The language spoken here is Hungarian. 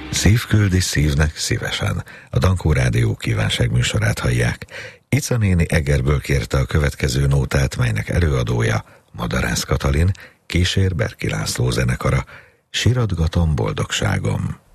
Szívküldi szívnek szívesen. A Dankó Rádió kívánságműsorát hallják. Ica néni Egerből kérte a következő nótát, melynek előadója Madarász Katalin, kísér Berki László zenekara. Siratgatom boldogságom.